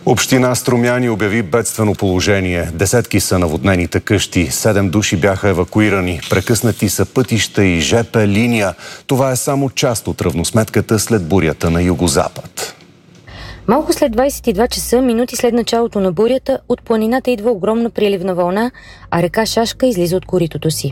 Община Струмяни обяви бедствено положение. Десетки са наводнените къщи. 7 души бяха евакуирани. Прекъснати са пътища и ЖП линия. Това е само част от равносметката след бурята на югозапад. Малко след 22 часа, минути след началото на бурята, от планината идва огромна приливна вълна, а река Шашка излиза от коритото си.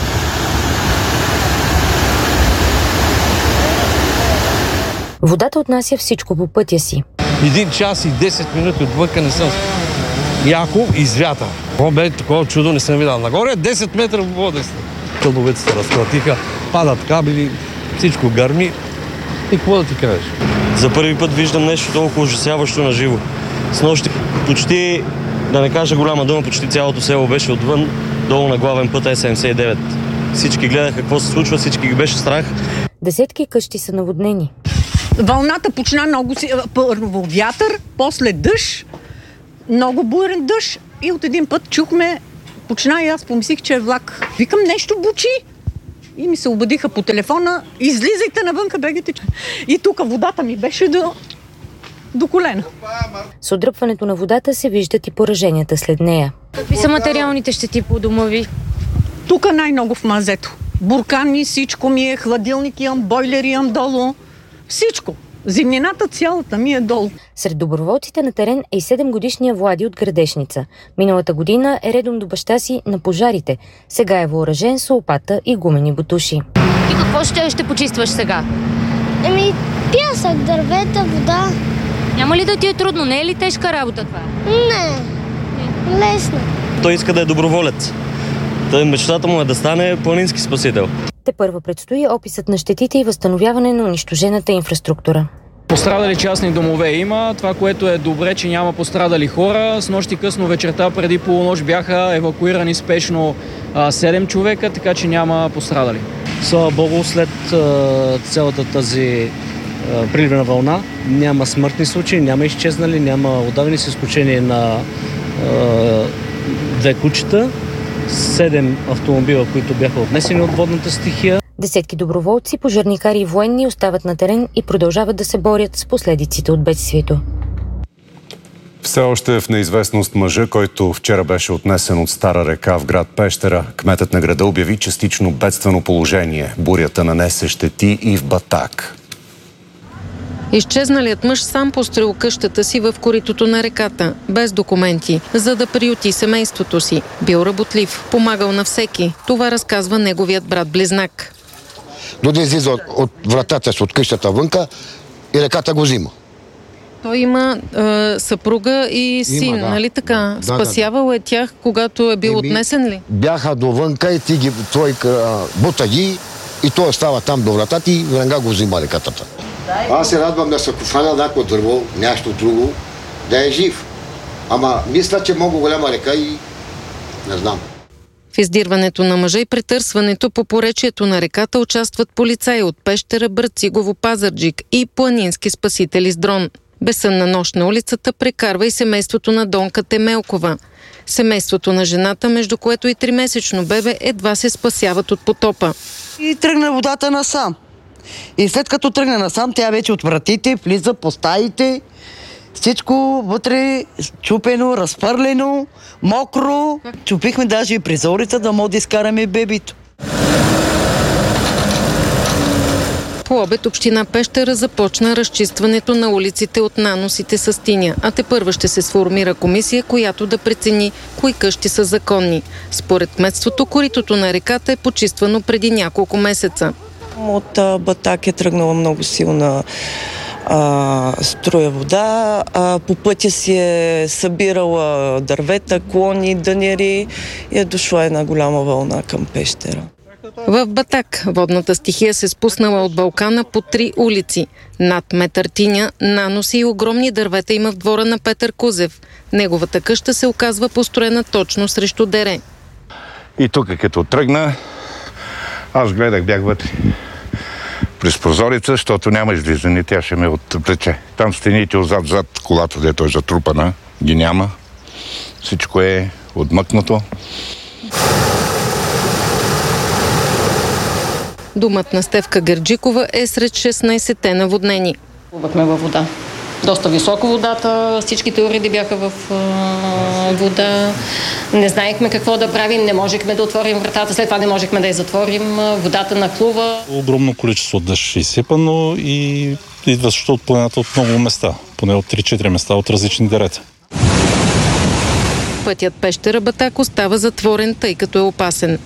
Водата отнася всичко по пътя си. 1 час и 10 минути отвънка не съм. Яко извята. Такова чудо не съм видял. Нагоре 10 метра вода. Стълбовете се разклатиха, падат кабели, всичко гърми. И какво да ти кажеш? За първи път виждам нещо толкова ужасяващо на живо. Снощи почти, да не кажа голяма дума, почти цялото село беше отвън, долу на главен път Е79. Всички гледаха какво се случва, всички ги беше страх. Десетки къщи са наводнени. Вълната почна много първо вятър, после дъжд, много буйен дъжд и от един път чухме, почна и аз помислих, че е влак. Викам, нещо бучи. И ми се обадиха по телефона, излизайте навънка, бегайте. И тук водата ми беше до колена. С отдръпването на водата се виждат и пораженията след нея. Какви са материалните щети по дома ви? Тук най-много в мазето. Буркани, всичко ми е, хладилник имам, бойлер имам долу. Всичко. Зимнината цялата ми е долу. Сред доброволците на терен е и 7-годишния Влади от Градешница. Миналата година е редом до баща си на пожарите. Сега е въоръжен с лопата и гумени ботуши. И какво ще почистваш сега? Пясък, дървета, вода. Няма ли да ти е трудно? Не е ли тежка работа това? Не. Лесно. Той иска да е доброволец. Мечтата му е да стане планински спасител. Тепърва предстои описът на щетите и възстановяване на унищожената инфраструктура. Пострадали частни домове има. Това, което е добре, че няма пострадали хора. Снощи късно вечерта преди полунощ бяха евакуирани спешно 7 човека, така че няма пострадали. Слава Богу, след цялата тази приливна вълна няма смъртни случаи, няма изчезнали, няма удавени с изключение на 2 кучета. 7 автомобила, които бяха отнесени от водната стихия. Десетки доброволци, пожарникари и военни остават на терен и продължават да се борят с последиците от бедствието. Все още е в неизвестност мъжа, който вчера беше отнесен от Стара река в град Пещера. Кметът на града обяви частично бедствено положение. Бурята нанесе щети и в Батак. Изчезналият мъж сам построил къщата си в коритото на реката, без документи, за да приюти семейството си. Бил работлив, помагал на всеки. Това разказва неговият брат-близнак. До да излиза от вратата си, от къщата вънка и реката го взима. Той има съпруга и син, нали така? Спасявал е тях, когато е бил отнесен ли? Бяха до вънка и той бута ги и той остава там до вратата и веднага го взима реката. Аз се радвам да се хвана някакво дърво, нещо друго, да е жив. Ама мисля, че много голяма река и не знам. В издирването на мъжа и претърсването по поречието на реката участват полицаи от Пещера, Брацигово, Пазарджик и планински спасители с дрон. Безсънна нощ на улицата прекарва и семейството на Донка Темелкова. Семейството на жената, между което и 3-месечно бебе, едва се спасяват от потопа. И тръгна водата насам. И след като тръгна насам, тя вече от вратите влиза по стаите, всичко вътре чупено, разпърлено, мокро. Чупихме даже и призорите, да може да изкараме бебито. По обед община Пещера започна разчистването на улиците от наносите с тиня, а тепърва ще се сформира комисия, която да прецени кои къщи са законни. Според кметството, коритото на реката е почиствано преди няколко месеца. От Батак е тръгнала много силна струя вода. По пътя си е събирала дървета, клони, дънери и е дошла една голяма вълна към Пещера. В Батак водната стихия се спуснала от Балкана по 3 улици. Над метър тиня, наноси и огромни дървета има в двора на Петър Кузев. Неговата къща се оказва построена точно срещу дере. И тук като тръгна, аз гледах, бях вътре през прозореца, защото няма излизане, тя ще ме отвлече. Там стените отзад колата, дето е затрупана, ги няма. Всичко е отмъкнато. Домът на Стефка Герджикова е сред 16-те наводнени. Плувахме във вода. доста високо водата, всичките уреди бяха в вода, не знаехме какво да правим, не можехме да отворим вратата, след това не можехме да я затворим, водата нахлува. Огромно количество дъжд е изсипано и идващо от планината от много места, поне от 3-4 места от различни дерета. Пътят Пещера – Батак остава затворен, тъй като е опасен.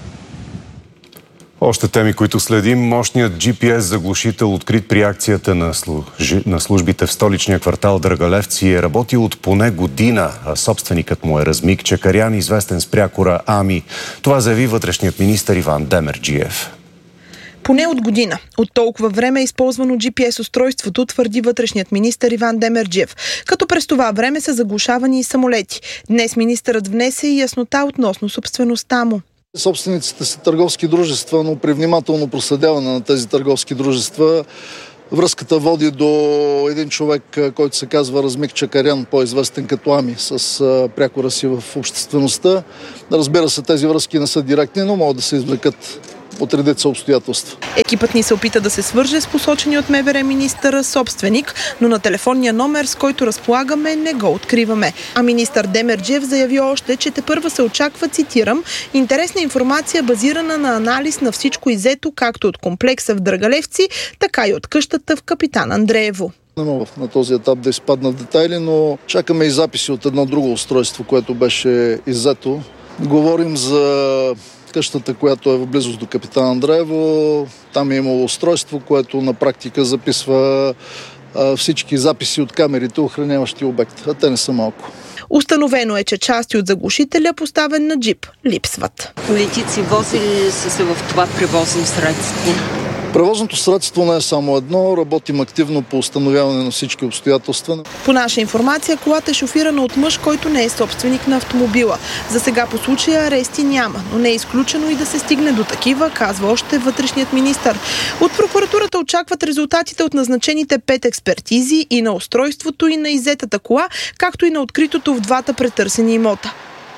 Още теми, които следим. Мощният GPS заглушител, открит при акцията на службите в столичния квартал Драгалевци, е работил от поне година, а собственикът му е Размик Чакарян, известен с прякора Ами. Това заяви вътрешният министър Иван Демерджиев. Поне от година. От толкова време е използвано GPS-устройството, твърди вътрешният министър Иван Демерджиев. Като през това време са заглушавани и самолети. Днес министърът внесе и яснота относно собствеността му. Собствениците са търговски дружества, но при внимателно проследяване на тези търговски дружества връзката води до един човек, който се казва Размик Чакарян, по-известен като Ами, с прякора си в обществеността. Разбира се, тези връзки не са директни, но могат да се извлекат от редица обстоятелства. Екипът ни се опита да се свърже с посочени от МВР министъра собственик, но на телефонния номер, с който разполагаме, не го откриваме. А министър Демерджиев заяви още, че тепърва се очаква, цитирам, интересна информация, базирана на анализ на всичко иззето, както от комплекса в Драгалевци, така и от къщата в Капитан Андреево. Не мога на този етап да изпадна в детайли, но чакаме и записи от едно друго устройство, което беше иззето. Говорим за къщата, която е в близост до Капитан Андреево. Там е имало устройство, което на практика записва всички записи от камерите, охраняващи обект. А те не са малко. Установено е, че части от заглушителя, поставен на джип, липсват. Политици возили са се в това превозно средство? Превозното средство не е само едно, работим активно по установяване на всички обстоятелства. По наша информация, колата е шофирана от мъж, който не е собственик на автомобила. За сега по случая арести няма, но не е изключено и да се стигне до такива, казва още вътрешният министър. От прокуратурата очакват резултатите от назначените 5 експертизи и на устройството, и на иззетата кола, както и на откритото в двата претърсени имота.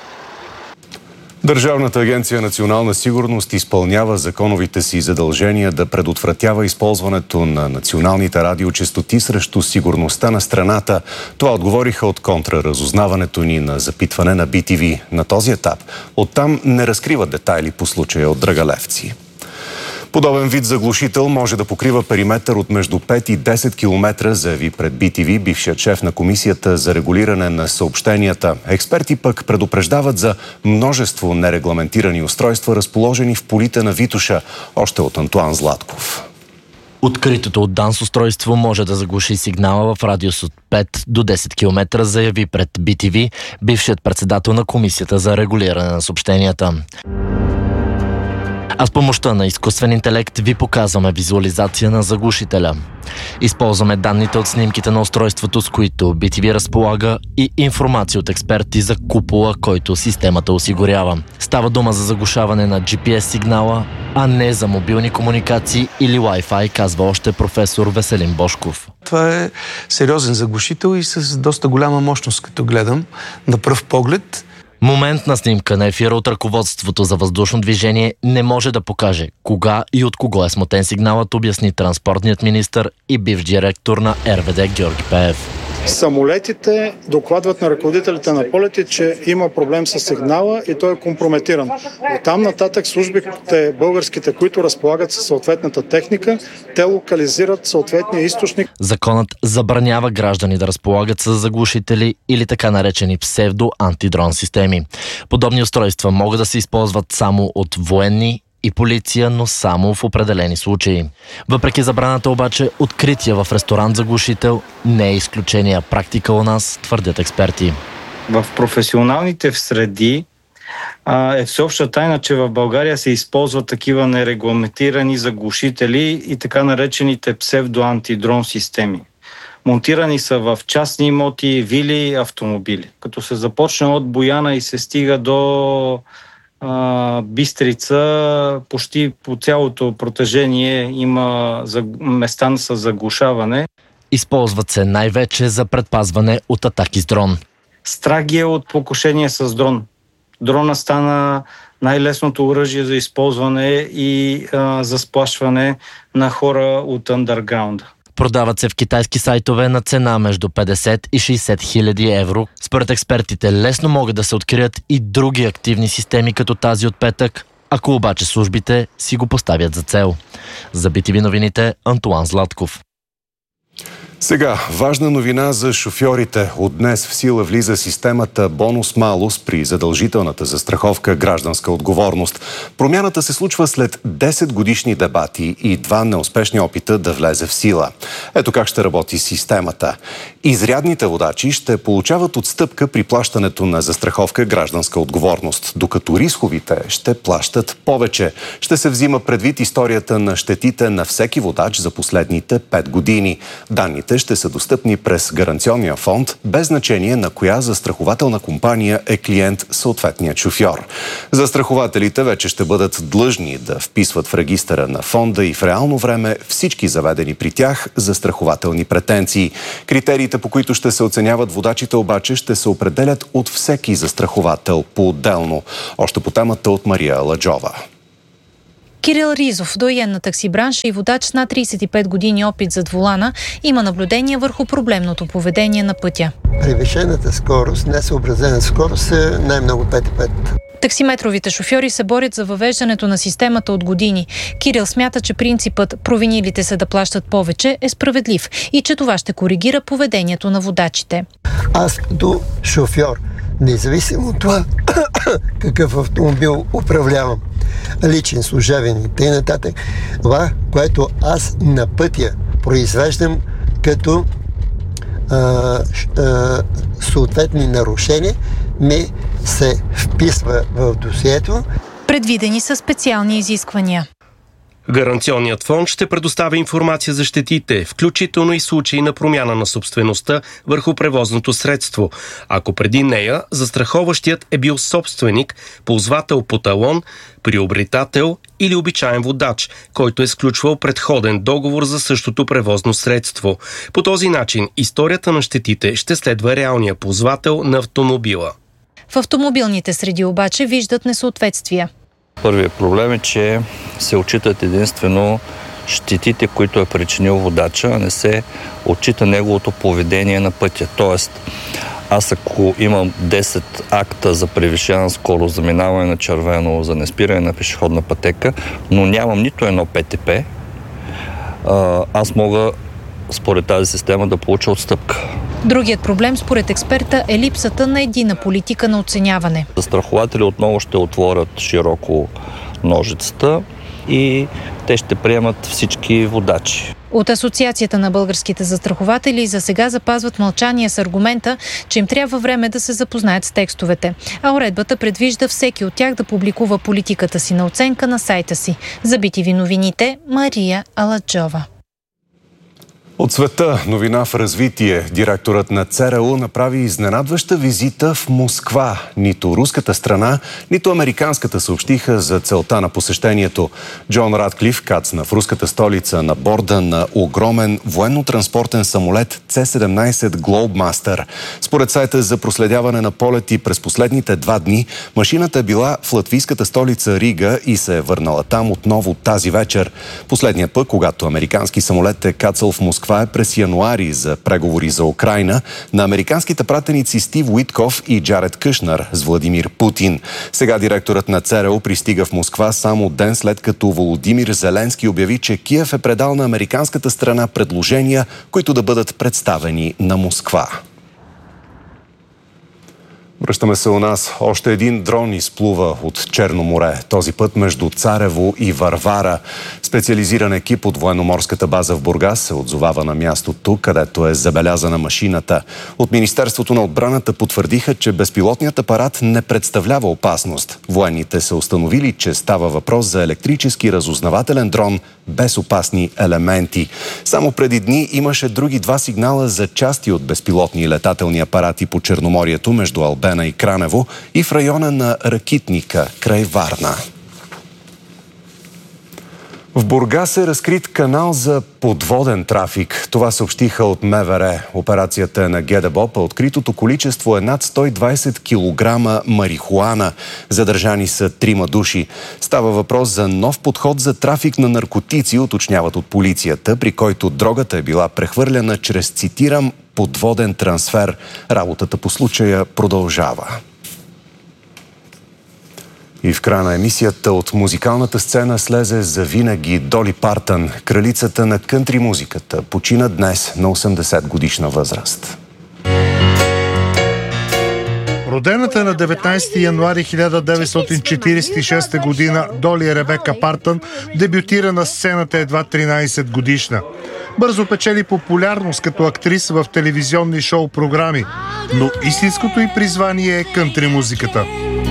Държавната агенция Национална сигурност изпълнява законовите си задължения да предотвратява използването на националните радиочестоти срещу сигурността на страната. Това отговориха от контраразузнаването ни на запитване на BTV. На този етап оттам не разкриват детайли по случая от Драгалевци. Подобен вид заглушител може да покрива периметър от между 5 и 10 км, заяви пред BTV бившият шеф на Комисията за регулиране на съобщенията. Експерти пък предупреждават за множество нерегламентирани устройства, разположени в полите на Витоша, още от Антуан Златков. Откритото от ДАНС устройство може да заглуши сигнала в радиус от 5 до 10 км, заяви пред BTV бившият председател на Комисията за регулиране на съобщенията. А с помощта на изкуствен интелект ви показваме визуализация на заглушителя. Използваме данните от снимките на устройството, с които BTV разполага, и информация от експерти за купола, който системата осигурява. Става дума за заглушаване на GPS сигнала, а не за мобилни комуникации или Wi-Fi, казва още професор Веселин Божков. Това е сериозен заглушител и с доста голяма мощност, като гледам на пръв поглед. Моментна снимка на ефира от ръководството за въздушно движение не може да покаже кога и от кого е смотен сигналът, обясни транспортният министър и бивш директор на РВД Георги Пеев. Самолетите докладват на ръководителите на полети, че има проблем с сигнала и той е компрометиран. Оттам нататък службите българските, които разполагат със съответната техника, те локализират съответния източник. Законът забранява граждани да разполагат с заглушители или така наречени псевдо-антидрон системи. Подобни устройства могат да се използват само от военни и полиция, но само в определени случаи. Въпреки забраната обаче, открития в ресторант заглушител не е изключение, практика у нас, твърдят експерти. В професионалните среди е всеобща тайна, че в България се използват такива нерегламентирани заглушители и така наречените псевдо-антидрон системи. Монтирани са в частни имоти, вили, автомобили. Като се започне от Бояна и се стига до Бистрица, почти по цялото протежение има места с заглушаване. Използват се най-вече за предпазване от атаки с дрон. Страх ги е от покушение с дрон. Дрона стана най-лесното оръжие за използване и за сплашване на хора от андерграунда. Продават се в китайски сайтове на цена между 50 и 60 хиляди евро. Според експертите лесно могат да се открият и други активни системи като тази от петък, ако обаче службите си го поставят за цел. За BTV новините, Антуан Златков. Сега, важна новина за шофьорите. От днес в сила влиза системата бонус-малус при задължителната застраховка гражданска отговорност. Промяната се случва след 10 годишни дебати и 2 неуспешни опита да влезе в сила. Ето как ще работи системата. Изрядните водачи ще получават отстъпка при плащането на застраховка гражданска отговорност, докато рисковите ще плащат повече. Ще се взима предвид историята на щетите на всеки водач за последните 5 години. Данните ще са достъпни през гаранционния фонд, без значение на коя застрахователна компания е клиент съответният шофьор. Застрахователите вече ще бъдат длъжни да вписват в регистъра на фонда и в реално време всички заведени при тях застрахователни претенции. Критериите, по които ще се оценяват водачите, обаче ще се определят от всеки застраховател по-отделно. Още по темата от Мария Аладжова. Кирил Ризов, доайен на такси бранша и водач с над 35 години опит зад волана, има наблюдение върху проблемното поведение на пътя. Превишената скорост, несъобразена скорост е най-много 5,5. Таксиметровите шофьори се борят за въвеждането на системата от години. Кирил смята, че принципът провинилите се да плащат повече е справедлив и че това ще коригира поведението на водачите. Аз като шофьор, независимо от това какъв автомобил управлявам, личен, служебен и т.н. това, което аз на пътя произвеждам като съответни нарушения, ми се вписва в досието. Предвидени са специални изисквания. Гаранционният фонд ще предоставя информация за щетите, включително и случаи на промяна на собствеността върху превозното средство. Ако преди нея застраховащият е бил собственик, ползвател по талон, приобретател или обичаен водач, който е сключвал предходен договор за същото превозно средство. По този начин историята на щетите ще следва реалния ползвател на автомобила. В автомобилните среди обаче виждат несъответствия. Първият проблем е, че се отчитат единствено щетите, които е причинил водача, а не се отчита неговото поведение на пътя. Тоест, аз ако имам 10 акта за превишена скорост, за минаване на червено, за неспиране на пешеходна пътека, но нямам нито едно ПТП, аз мога според тази система да получа отстъпка. Другият проблем, според експерта, е липсата на единна политика на оценяване. Застрахователи отново ще отворят широко ножицата и те ще приемат всички водачи. От Асоциацията на българските застрахователи за сега запазват мълчание с аргумента, че им трябва време да се запознаят с текстовете. А уредбата предвижда всеки от тях да публикува политиката си на оценка на сайта си. За BTV новините, Мария Аладжова. От света новина в развитие. Директорът на ЦРУ направи изненадваща визита в Москва. Нито руската страна, нито американската съобщиха за целта на посещението. Джон Радклиф кацна в руската столица на борда на огромен военно-транспортен самолет C-17 Globemaster. Според сайта за проследяване на полети през последните 2 дни, машината е била в латвийската столица Рига и се е върнала там отново тази вечер. Последният път, когато американски самолет е кацал в Москва, е през януари за преговори за Украйна на американските пратеници Стив Уитков и Джаред Кушнер с Владимир Путин. Сега директорът на ЦРУ пристига в Москва само ден след като Володимир Зеленски обяви, че Киев е предал на американската страна предложения, които да бъдат представени на Москва. Връщаме се у нас. Още един дрон изплува от Черно море. Този път между Царево и Варвара. Специализиран екип от военноморската база в Бургас се отзовава на мястото, където е забелязана машината. От Министерството на отбраната потвърдиха, че безпилотният апарат не представлява опасност. Военните са установили, че става въпрос за електрически разузнавателен дрон без опасни елементи. Само преди дни имаше други 2 сигнала за части от безпилотни летателни апарати по Черноморието между Албена и Кранево и в района на Ракитника край Варна. В Бургас е разкрит канал за подводен трафик. Това съобщиха от МВР. Операцията е на ГДБОП. Откритото количество е над 120 кг марихуана. Задържани са 3 души. Става въпрос за нов подход за трафик на наркотици, уточняват от полицията, при който дрогата е била прехвърляна чрез, цитирам, подводен трансфер. Работата по случая продължава. И в края на емисията от музикалната сцена слезе завинаги Доли Партън, кралицата на кънтри музиката. Почина днес на 80 годишна възраст. Родената на 19 януари 1946 година Доли Ребека Партън дебютира на сцената едва 13 годишна. Бързо печели популярност като актриса в телевизионни шоу-програми, но истинското й призвание е кънтри музиката.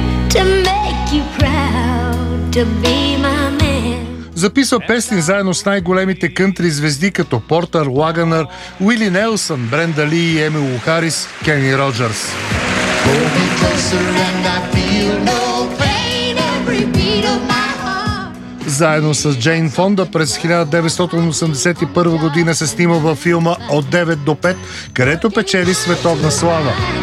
Записва песни заедно с най-големите кънтри звезди като Портър Лагънър, Уили Нелсън, Бренда Ли и Емил Харис, Кени Роджърс. Заедно с Джейн Фонда през 1981 година се снима във филма От 9 до 5, където печели световна слава.